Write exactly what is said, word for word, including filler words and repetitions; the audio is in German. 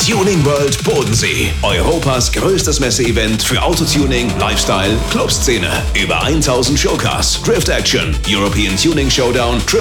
Tuning World Bodensee. Europas größtes Messeevent für Autotuning, Lifestyle, Clubszene. Über tausend Showcars, Drift Action, European Tuning Showdown,